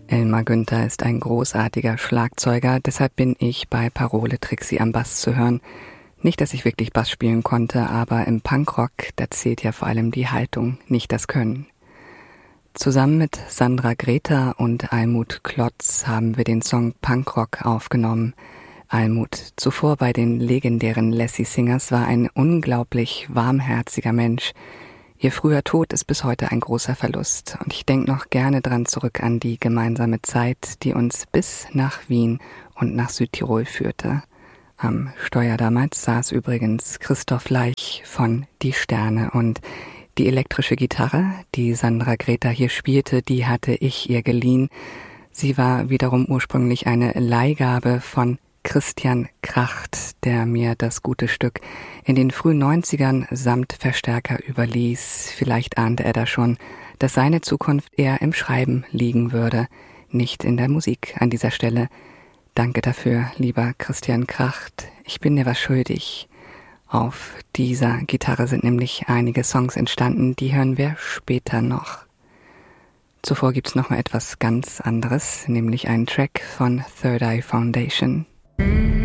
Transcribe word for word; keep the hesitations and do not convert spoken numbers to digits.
Elmar Günther ist ein großartiger Schlagzeuger, deshalb bin ich bei Parole Trixie am Bass zu hören. Nicht, dass ich wirklich Bass spielen konnte, aber im Punkrock, da zählt ja vor allem die Haltung, nicht das Können. Zusammen mit Sandra Greta und Almut Klotz haben wir den Song Punkrock aufgenommen. Almut, zuvor bei den legendären Lassie Singers, war ein unglaublich warmherziger Mensch. Ihr früher Tod ist bis heute ein großer Verlust und ich denke noch gerne dran zurück an die gemeinsame Zeit, die uns bis nach Wien und nach Südtirol führte. Am Steuer damals saß übrigens Christoph Leich von Die Sterne und die elektrische Gitarre, die Sandra Greta hier spielte, die hatte ich ihr geliehen. Sie war wiederum ursprünglich eine Leihgabe von Christian Kracht, der mir das gute Stück in den frühen neunzigern samt Verstärker überließ. Vielleicht ahnte er da schon, dass seine Zukunft eher im Schreiben liegen würde, nicht in der Musik. An dieser Stelle danke dafür, lieber Christian Kracht. Ich bin dir was schuldig. Auf dieser Gitarre sind nämlich einige Songs entstanden, die hören wir später noch. Zuvor gibt's noch mal etwas ganz anderes, nämlich einen Track von Third Eye Foundation.